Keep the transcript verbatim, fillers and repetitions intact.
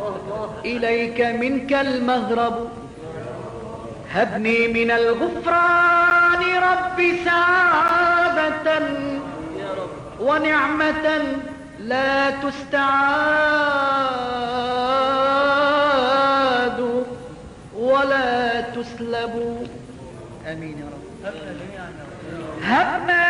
إليك منك المهرب. هبني من الغفران رب سعادة ونعمة لا تستعاد ولا تسلب. آمين يا رب. هبنا